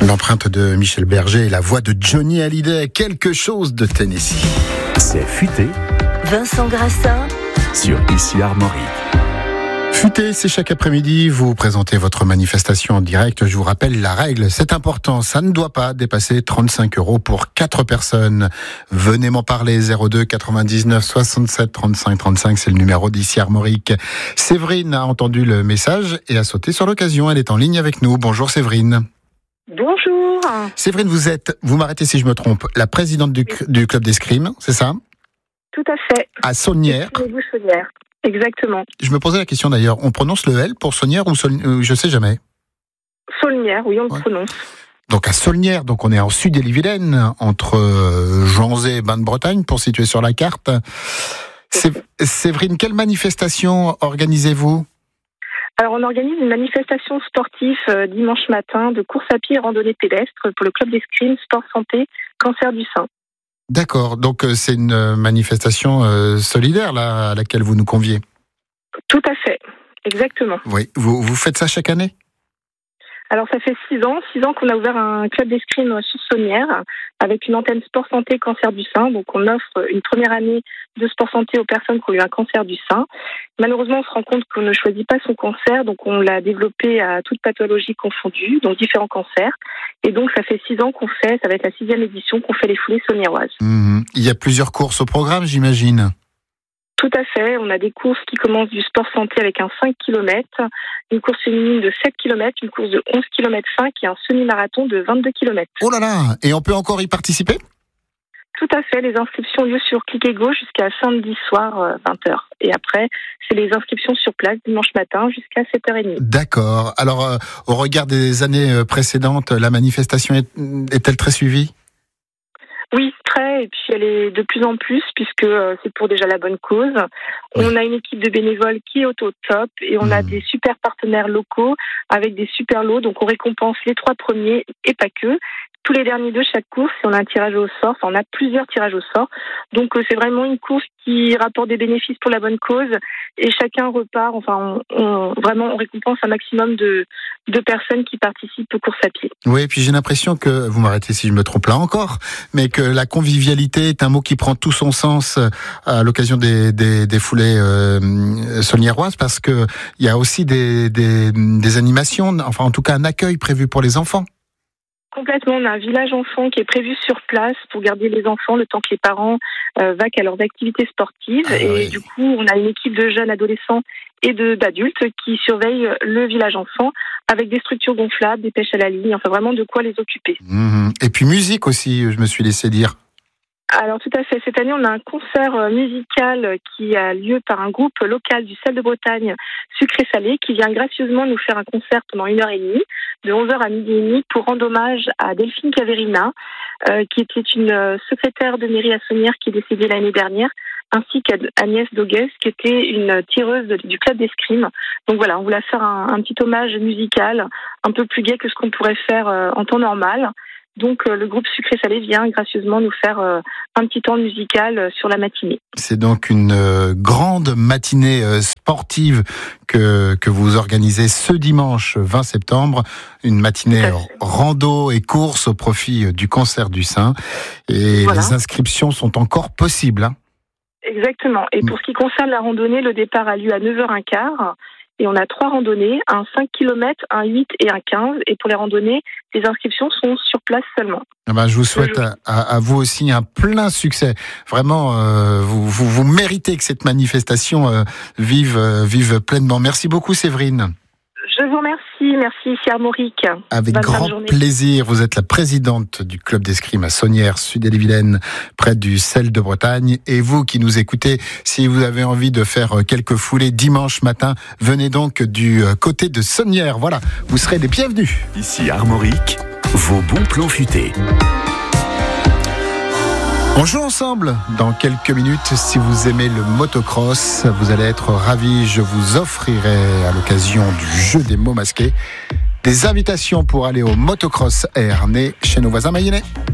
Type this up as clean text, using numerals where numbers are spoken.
L'empreinte de Michel Berger et la voix de Johnny Hallyday, quelque chose de Tennessee. C'est Futé. Vincent Grassin Sur Ici Armorique. Futé, c'est chaque après-midi, vous présentez votre manifestation en direct. Je vous rappelle la règle, c'est important, ça ne doit pas dépasser 35 € pour 4 personnes. Venez m'en parler, 02 99 67 35 35, c'est le numéro d'Ici Armorique. Séverine a entendu le message et a sauté sur l'occasion, elle est en ligne avec nous. Bonjour Séverine. Bonjour. Séverine, vous m'arrêtez si je me trompe, la présidente du club d'escrime, c'est ça? Tout à fait. À Saulnières. Saulnières. Exactement. Je me posais la question d'ailleurs, on prononce le L pour Saulnières ou je sais jamais. Saulnières, oui, on le prononce. Donc à Saulnières, donc on est en Sud-et-Livilen, entre Janzé et Bain-de-Bretagne, pour situer sur la carte. Séverine, quelle manifestation organisez-vous? Alors on organise une manifestation sportive dimanche matin de course à pied et randonnée pédestre pour le club d'escrime, sport santé, cancer du sein. D'accord, donc c'est une manifestation solidaire là, à laquelle vous nous conviez. Tout à fait, exactement. Oui, vous faites ça chaque année? Alors ça fait 6 ans qu'on a ouvert un club d'escrime sur Saulnières avec une antenne sport santé cancer du sein. Donc on offre une première année de sport santé aux personnes qui ont eu un cancer du sein. Malheureusement, on se rend compte qu'on ne choisit pas son cancer, donc on l'a développé à toute pathologie confondue, donc différents cancers. Et donc ça fait 6 ans qu'on fait, ça va être la 6e édition qu'on fait les foulées saulniéroises. Il y a plusieurs courses au programme, j'imagine. Tout à fait. On a des courses qui commencent du sport santé avec un 5 km, une course féminine de 7 km, une course de 11 km 5 et un semi-marathon de 22 km. Oh là là! Et on peut encore y participer? Tout à fait. Les inscriptions ont lieu sur Clic et Go jusqu'à samedi soir, 20h. Et après, c'est les inscriptions sur place dimanche matin jusqu'à 7h30. D'accord. Alors, au regard des années précédentes, la manifestation est-elle très suivie? Oui, très, et puis elle est de plus en plus, puisque c'est pour déjà la bonne cause. Oui. On a une équipe de bénévoles qui est au top, et on a des super partenaires locaux avec des super lots, donc on récompense les 3 premiers, et pas que. Tous les derniers de chaque course, et on a un tirage au sort, on a plusieurs tirages au sort. Donc c'est vraiment une course qui rapporte des bénéfices pour la bonne cause, et chacun repart, on récompense un maximum de personnes qui participent aux courses à pied. Oui, et puis j'ai l'impression que, vous m'arrêtez si je me trompe là encore, mais que la convivialité est un mot qui prend tout son sens à l'occasion des foulées saulniéroises, parce que il y a aussi des animations, enfin en tout cas un accueil prévu pour les enfants. Complètement, on a un village enfant qui est prévu sur place pour garder les enfants le temps que les parents vaquent à leurs activités sportives. Du coup, on a une équipe de jeunes adolescents et d'adultes qui surveillent le village enfant avec des structures gonflables, des pêches à la ligne, enfin vraiment de quoi les occuper. Et puis musique aussi, je me suis laissé dire. Alors tout à fait, cette année on a un concert musical qui a lieu par un groupe local du Sel de Bretagne, Sucré Salé, qui vient gracieusement nous faire un concert pendant 1h30, de 11h à 12h30, pour rendre hommage à Delphine Caverina, qui était une secrétaire de mairie à Saulnières qui est décédée l'année dernière, ainsi qu'à Agnès Dogues, qui était une tireuse du club d'escrime. Donc voilà, on voulait faire un petit hommage musical, un peu plus gai que ce qu'on pourrait faire en temps normal. Donc le groupe Sucré Salé vient gracieusement nous faire un petit temps musical sur la matinée. C'est donc une grande matinée sportive que vous organisez ce dimanche 20 septembre, une matinée rando et course au profit du cancer du sein. Et voilà. Les inscriptions sont encore possibles. Exactement. Et pour ce qui concerne la randonnée, le départ a lieu à 9h15. Et on a 3 randonnées, un 5 km, un 8 et un 15. Et pour les randonnées, les inscriptions sont sur place seulement. Je vous souhaite à vous aussi un plein succès. Vraiment, vous méritez que cette manifestation vive pleinement. Merci beaucoup Séverine. Je vous remercie. Merci Ici Armorique. Avec grand plaisir. Vous êtes la présidente du club d'escrime à Saulnières, Sud-et-Livilen, près du Sel de Bretagne. Et vous qui nous écoutez, si vous avez envie de faire quelques foulées dimanche matin, venez donc du côté de Saulnières. Voilà, vous serez les bienvenus. Ici Armorique, vos bons plans futés. On joue ensemble dans quelques minutes. Si vous aimez le motocross, vous allez être ravis. Je vous offrirai à l'occasion du jeu des mots masqués des invitations pour aller au motocross à Ernée chez nos voisins mayennais.